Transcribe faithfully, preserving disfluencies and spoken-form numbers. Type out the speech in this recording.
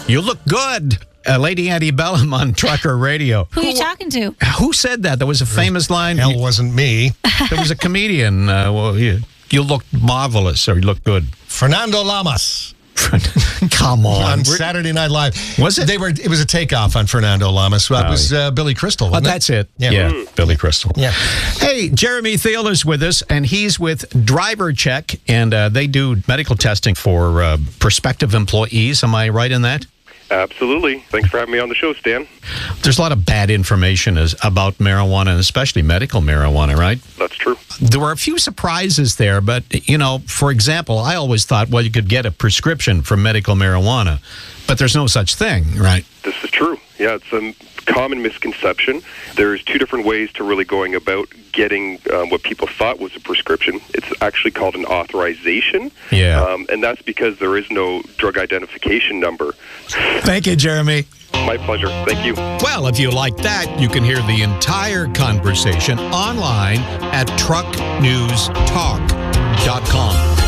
You look good. Uh, Lady Antebellum on Trucker Radio. Who are you talking to? Who said that? There was a famous line. Hell wasn't me. There was a comedian. Uh, well, you, you look marvelous, or you look good. Fernando Lamas. Come on. On Saturday Night Live. Was it? They were. It was a takeoff on Fernando Lamas. It Oh, was uh, Billy Crystal, Oh, wasn't it? that's it. Yeah. Yeah, Mm. Billy Crystal. Yeah. Hey, Jeremy Thiel is with us, and he's with Driver Check, and uh, they do medical testing for uh, prospective employees. Am I right in that? Absolutely. Thanks for having me on the show, Stan. There's a lot of bad information as, about marijuana, and especially medical marijuana, right? That's true. There were a few surprises there, but, you know, for example, I always thought, well, you could get a prescription for medical marijuana, but there's no such thing, right? This is true. Yeah, it's a common misconception. There's two different ways to really going about getting um, what people thought was a prescription. It's actually called an authorization. Yeah. Um, and that's because there is no drug identification number. Thank you, Jeremy. My pleasure. Thank you. Well, if you like that, you can hear the entire conversation online at truck news talk dot com.